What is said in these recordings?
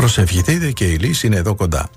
Προσευχηθείτε και η λύση είναι εδώ κοντά.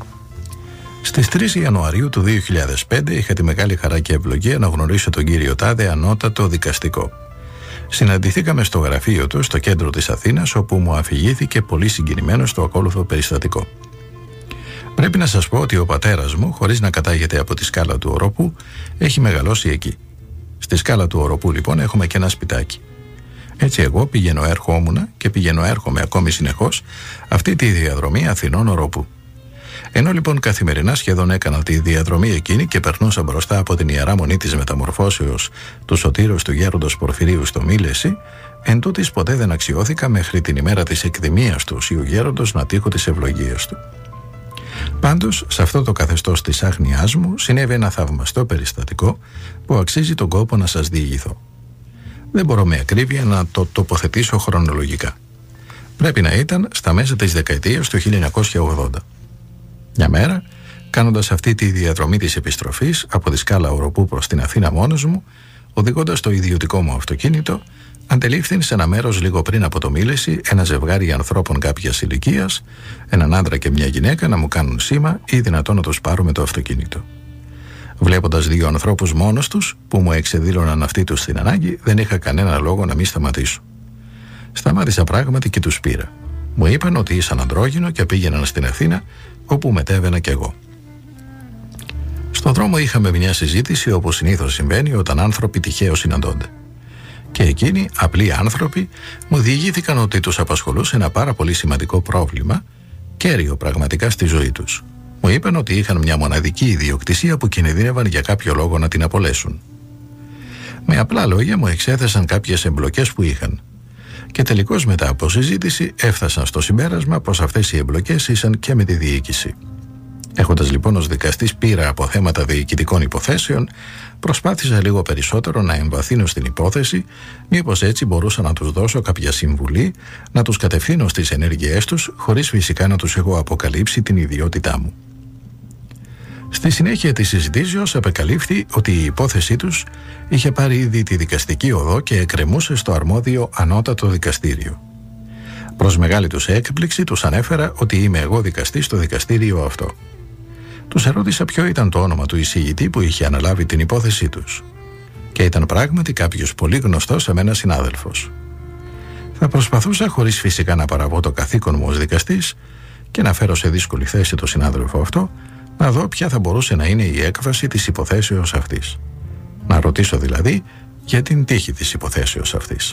Στις 3 Ιανουαρίου του 2005 είχα τη μεγάλη χαρά και ευλογία να γνωρίσω τον κύριο Τάδε, ανώτατο δικαστικό. Συναντηθήκαμε στο γραφείο του στο κέντρο της Αθήνας, όπου μου αφηγήθηκε πολύ συγκινημένος το ακόλουθο περιστατικό. Πρέπει να σας πω ότι ο πατέρας μου, χωρίς να κατάγεται από τη σκάλα του Οροπού, έχει μεγαλώσει εκεί. Στη σκάλα του Οροπού λοιπόν έχουμε και ένα σπιτάκι. Έτσι εγώ πηγαίνω έρχομουν και πηγαίνω έρχομαι ακόμη συνεχώς αυτή τη διαδρομή Αθηνών Οροπού. Ενώ λοιπόν καθημερινά σχεδόν έκανα τη διαδρομή εκείνη και περνούσα μπροστά από την Ιερά Μονή της Μεταμορφώσεως του Σωτήρος του Γέροντος Πορφυρίου στο Μήλεση, εν τούτης ποτέ δεν αξιώθηκα μέχρι την ημέρα της εκδημίας του Οσίου Γέροντος να τύχω τις ευλογίες του. Πάντως, σε αυτό το καθεστώς της άγνοιάς μου συνέβη ένα θαυμαστό περιστατικό που αξίζει τον κόπο να σας διηγηθώ. Δεν μπορώ με ακρίβεια να το τοποθετήσω χρονολογικά. Πρέπει να ήταν στα μέσα της δεκαετίας του 1980. Μια μέρα, κάνοντας αυτή τη διαδρομή της επιστροφής από τη σκάλα Οροπού προς την Αθήνα μόνος μου, οδηγώντας το ιδιωτικό μου αυτοκίνητο, αντελήφθην σε ένα μέρος λίγο πριν από το Μήλεση ένα ζευγάρι ανθρώπων κάποιας ηλικίας, έναν άντρα και μια γυναίκα, να μου κάνουν σήμα ή δυνατόν να τους πάρω με το αυτοκίνητο. Βλέποντας δύο ανθρώπους μόνος τους, που μου εξεδήλωναν αυτοί τους στην ανάγκη, δεν είχα κανένα λόγο να μην σταματήσω. Σταμάτησα πράγματι και τους πήρα. Μου είπαν ότι ήσαν αντρόγυνο και πήγαιναν στην Αθήνα, όπου μετέβαινα κι εγώ. Στον δρόμο είχαμε μια συζήτηση, όπως συνήθως συμβαίνει όταν άνθρωποι τυχαίως συναντώνται. Και εκείνοι, απλοί άνθρωποι, μου διηγήθηκαν ότι τους απασχολούσε ένα πάρα πολύ σημαντικό πρόβλημα, κέριο πραγματικά στη ζωή τους. Μου είπαν ότι είχαν μια μοναδική ιδιοκτησία που κινδύνευαν για κάποιο λόγο να την απολέσουν. Με απλά λόγια μου εξέθεσαν κάποιες εμπλοκές που είχαν. Και τελικώς μετά από συζήτηση έφτασαν στο συμπέρασμα πως αυτές οι εμπλοκές ήσαν και με τη διοίκηση. Έχοντας λοιπόν ως δικαστής πείρα από θέματα διοικητικών υποθέσεων, προσπάθησα λίγο περισσότερο να εμβαθύνω στην υπόθεση, μήπως έτσι μπορούσα να τους δώσω κάποια συμβουλή, να τους κατευθύνω στις ενέργειές τους, χωρίς φυσικά να τους έχω αποκαλύψει την ιδιότητά μου. Στη συνέχεια της συζητήσεως απεκαλύφθη ότι η υπόθεσή τους είχε πάρει ήδη τη δικαστική οδό και εκκρεμούσε στο αρμόδιο ανώτατο δικαστήριο. Προς μεγάλη τους έκπληξη τους ανέφερα ότι είμαι εγώ δικαστής στο δικαστήριο αυτό. Τους ερώτησα ποιο ήταν το όνομα του εισηγητή που είχε αναλάβει την υπόθεσή τους. Και ήταν πράγματι κάποιος πολύ γνωστός σε μένα συνάδελφος. Θα προσπαθούσα, χωρίς φυσικά να παραβώ το καθήκον μου ως δικαστής και να φέρω σε δύσκολη θέση το συνάδελφο αυτό, να δω ποια θα μπορούσε να είναι η έκβαση της υποθέσεως αυτής. Να ρωτήσω δηλαδή για την τύχη της υποθέσεως αυτής.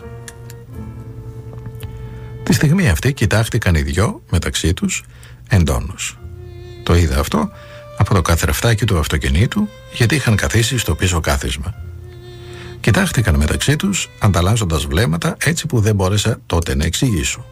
Τη στιγμή αυτή κοιτάχτηκαν οι δυο μεταξύ τους εντόνως. Το είδα αυτό από το καθρεφτάκι του αυτοκινήτου, γιατί είχαν καθίσει στο πίσω κάθισμα. Κοιτάχτηκαν μεταξύ τους ανταλλάζοντας βλέμματα, έτσι που δεν μπόρεσα τότε να εξηγήσω.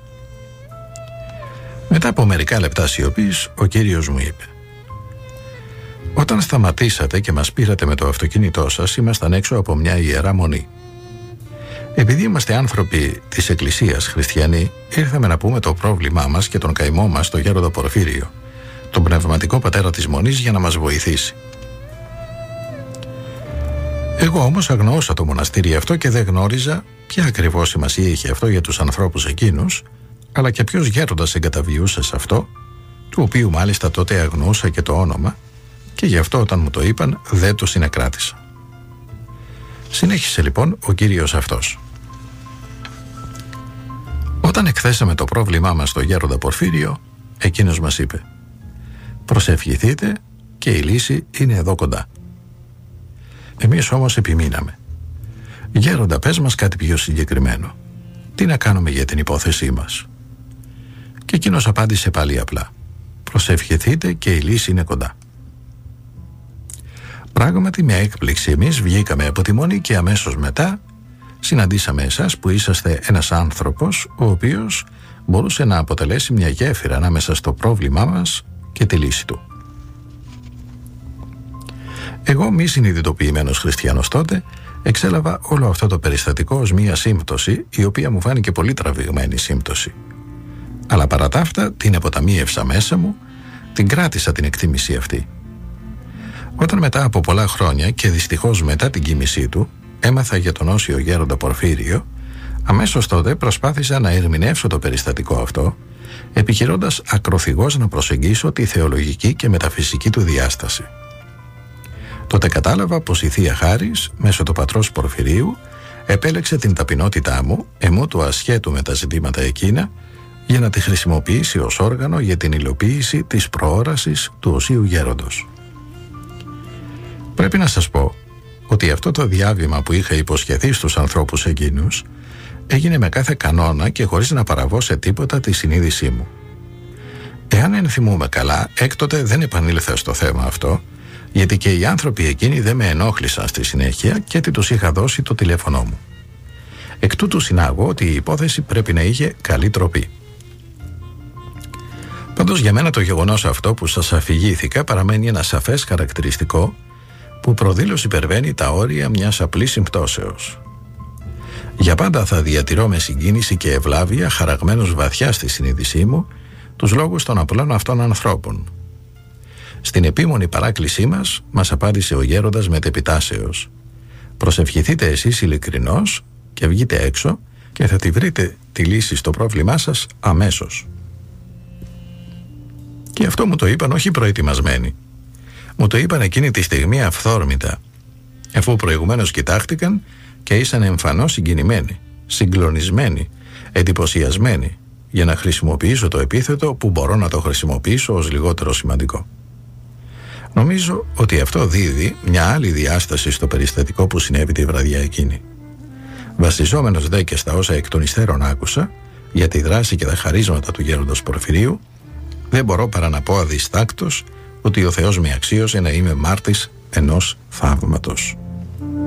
Μετά από μερικά λεπτά σιωπής, ο κύριος μου είπε: «Όταν σταματήσατε και μας πήρατε με το αυτοκίνητό σας, ήμασταν έξω από μια ιερά μονή. Επειδή είμαστε άνθρωποι της Εκκλησίας χριστιανοί, ήρθαμε να πούμε το πρόβλημά μας και τον καημό μας στο Γέροντα Πορφύριο, τον πνευματικό πατέρα της Μονής, για να μας βοηθήσει. Εγώ όμως αγνοούσα το μοναστήρι αυτό και δεν γνώριζα ποια ακριβώς σημασία είχε αυτό για τους ανθρώπους εκείνους, αλλά και ποιος γέροντας εγκαταβιούσε σε αυτό, του οποίου μάλιστα τότε αγνοούσα και το όνομα, και γι' αυτό όταν μου το είπαν δεν το συνεκράτησα». Συνέχισε λοιπόν ο κύριος αυτός: «Όταν εκθέσαμε το πρόβλημά μας στο Γέροντα Πορφύριο, εκείνος μας είπε: προσευχηθείτε και η λύση είναι εδώ κοντά. Εμείς όμως επιμείναμε: Γέροντα, πες μας κάτι πιο συγκεκριμένο. Τι να κάνουμε για την υπόθεσή μας? Και εκείνος απάντησε πάλι απλά: προσευχηθείτε και η λύση είναι κοντά». Πράγματι, με έκπληξη εμείς βγήκαμε από τη Μονή και αμέσως μετά συναντήσαμε εσάς που είσαστε ένας άνθρωπος ο οποίος μπορούσε να αποτελέσει μια γέφυρα ανάμεσα στο πρόβλημά μας και τη λύση του. Εγώ, μη συνειδητοποιημένος χριστιανός τότε, εξέλαβα όλο αυτό το περιστατικό ως μια σύμπτωση, η οποία μου φάνηκε πολύ τραβηγμένη σύμπτωση. Αλλά παρά τα αυτά την αποταμίευσα μέσα μου, την κράτησα την εκτίμηση αυτή. Όταν μετά από πολλά χρόνια και δυστυχώς μετά την κοίμησή του έμαθα για τον Όσιο Γέροντα Πορφύριο, Αμέσως τότε προσπάθησα να ερμηνεύσω το περιστατικό αυτό, επιχειρώντας ακροθυγώς να προσεγγίσω τη θεολογική και μεταφυσική του διάσταση. Τότε κατάλαβα πως η Θεία Χάρις, μέσω του πατρός Πορφυρίου, επέλεξε την ταπεινότητά μου, εμού του ασχέτου με τα ζητήματα εκείνα, για να τη χρησιμοποιήσει ως όργανο για την υλοποίηση της προόρασης του Οσίου Γέροντος. Πρέπει να σας πω ότι αυτό το διάβημα που είχα υποσχεθεί στους ανθρώπους εκείνους έγινε με κάθε κανόνα και χωρίς να παραβώ σε τίποτα τη συνείδησή μου. Εάν ενθυμούμε καλά, έκτοτε δεν επανήλθα στο θέμα αυτό, γιατί και οι άνθρωποι εκείνοι δεν με ενόχλησαν στη συνέχεια και έτσι τους είχα δώσει το τηλέφωνό μου. Εκ τούτου συνάγω ότι η υπόθεση πρέπει να είχε καλή τροπή. Πάντως για μένα το γεγονός αυτό που σας αφηγήθηκα παραμένει ένα σαφές χαρακτηριστικό που προδήλως υπερβαίνει τα όρια μιας απλής συμπτώσεως. Για πάντα θα διατηρώ με συγκίνηση και ευλάβεια, χαραγμένος βαθιά στη συνείδησή μου, τους λόγους των απλών αυτών ανθρώπων. Στην επίμονη παράκλησή μας απάντησε ο γέροντας μετεπιτάσεως. Προσευχηθείτε εσείς ειλικρινώς και βγείτε έξω και θα τη βρείτε τη λύση στο πρόβλημά σας αμέσως. Και αυτό μου το είπαν όχι προετοιμασμένοι. Μου το είπαν εκείνη τη στιγμή αυθόρμητα, αφού προηγουμένως κοιτάχτηκαν και ήσαν εμφανώς συγκινημένοι, συγκλονισμένοι, εντυπωσιασμένοι, για να χρησιμοποιήσω το επίθετο που μπορώ να το χρησιμοποιήσω ως λιγότερο σημαντικό. Νομίζω ότι αυτό δίδει μια άλλη διάσταση στο περιστατικό που συνέβη τη βραδιά εκείνη. Βασιζόμενος δε και στα όσα εκ των υστέρων άκουσα για τη δράση και τα χαρίσματα του γέροντος Πορφυρίου, δεν μπορώ παρά να πω αδιστάκτως ότι ο Θεός με αξίωσε να είμαι μάρτης ενός θαύματος.